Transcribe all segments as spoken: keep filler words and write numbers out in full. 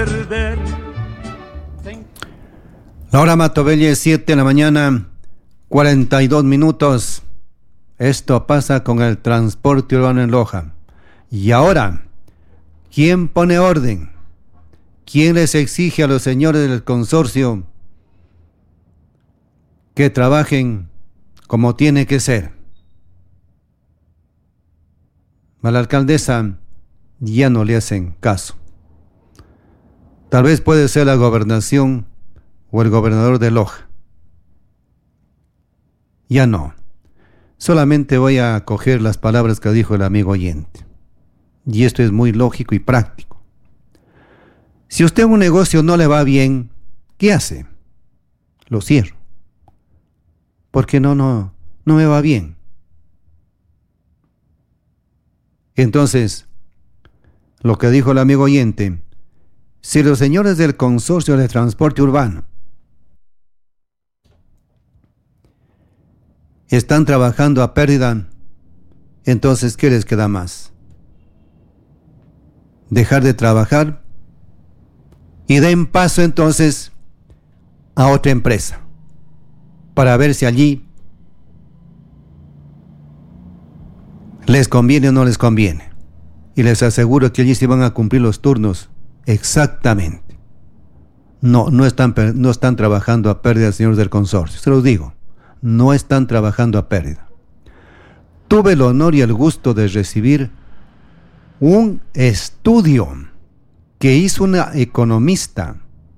perder. La hora Matobelle, siete de la mañana, cuarenta y dos minutos. Esto pasa con el transporte urbano en Loja. Y ahora, ¿quién pone orden? ¿Quién les exige a los señores del consorcio que trabajen como tiene que ser? A la alcaldesa ya no le hacen caso. Tal vez puede ser la gobernación o el gobernador de Loja. Ya no. Solamente voy a coger las palabras que dijo el amigo oyente. Y esto es muy lógico y práctico. Si a usted un negocio no le va bien, ¿qué hace? Lo cierro. Porque no, no, no me va bien. Entonces, lo que dijo el amigo oyente, si los señores del consorcio de transporte urbano están trabajando a pérdida, entonces, ¿qué les queda más? Dejar de trabajar y den paso entonces a otra empresa para ver si allí les conviene o no les conviene. Y les aseguro que allí sí van a cumplir los turnos exactamente. No, no están, no están trabajando a pérdida, señores del consorcio. Se los digo, no están trabajando a pérdida. Tuve el honor y el gusto de recibir un estudio que hizo una economista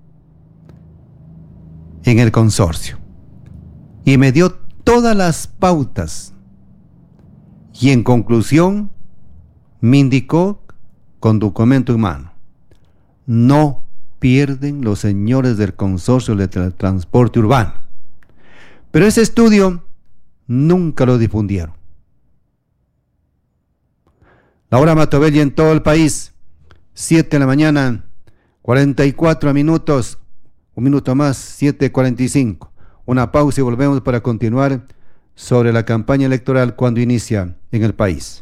en el consorcio y me dio todas las pautas y en conclusión me indicó con documento en mano: no pierden los señores del consorcio de tra- transporte urbano. Pero ese estudio nunca lo difundieron. La hora Matobelle en todo el país, siete de la mañana, cuarenta y cuatro minutos, un minuto más, siete cuarenta y cinco. Una pausa y volvemos para continuar sobre la campaña electoral cuando inicia en el país.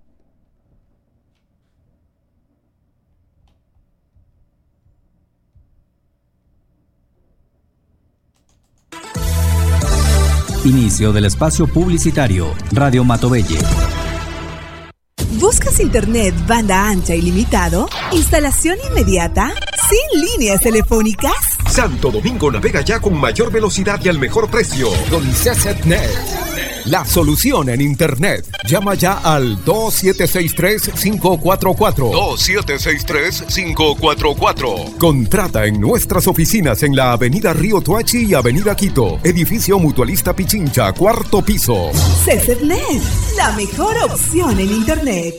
Inicio del espacio publicitario. Radio Matobelle. ¿Buscas internet banda ancha ilimitado? ¿Instalación inmediata? ¿Sin líneas telefónicas? Santo Domingo navega ya con mayor velocidad y al mejor precio. Con CESETnet, la solución en internet. Llama ya al dos siete seis tres, cinco cuatro cuatro. dos siete seis tres, cinco cuatro cuatro. Contrata en nuestras oficinas en la avenida Río Tuachi y avenida Quito. Edificio Mutualista Pichincha, cuarto piso. CESETnet, la mejor opción en internet.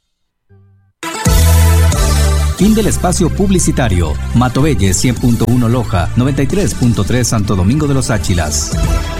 Fin del espacio publicitario. Matobelle cien punto uno Loja, noventa y tres punto tres Santo Domingo de los Áchilas.